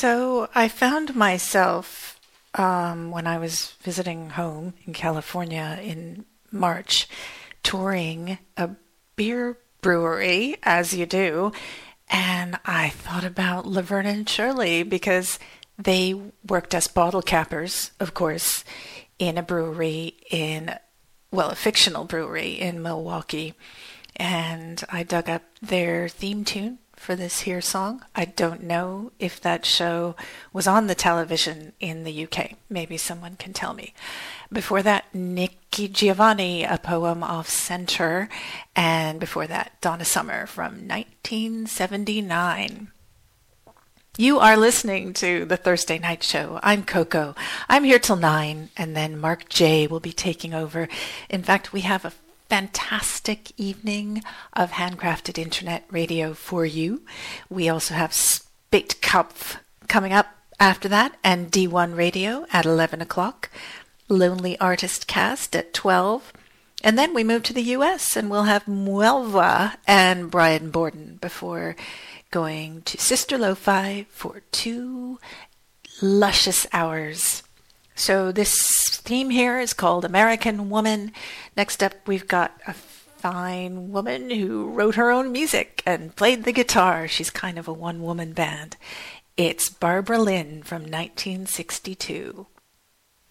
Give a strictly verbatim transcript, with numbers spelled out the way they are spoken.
So I found myself um, when I was visiting home in California in March, touring a beer brewery, as you do, and I thought about Laverne and Shirley because they worked as bottle cappers, of course, in a brewery in, well, a fictional brewery in Milwaukee. And I dug up their theme tune for this here song. I don't know if that show was on the television in the U K. Maybe someone can tell me. Before that, Nikki Giovanni, A Poem Off Center. And before that, Donna Summer from nineteen seventy-nine. You are listening to the Thursday Night Show. I'm Coco. I'm here till nine, and then Mark J will be taking over. In fact, we have a fantastic evening of handcrafted internet radio for you. We also have Spätkopf coming up after that, and D one Radio at eleven o'clock. Lonely Artist Cast at twelve. And then we move to the U S, and we'll have Muelva and Brian Borden before going to Sister Lo-Fi for two luscious hours. So this theme here is called American Woman. Next up, we've got a fine woman who wrote her own music and played the guitar. She's kind of a one-woman band. It's Barbara Lynn from nineteen sixty-two.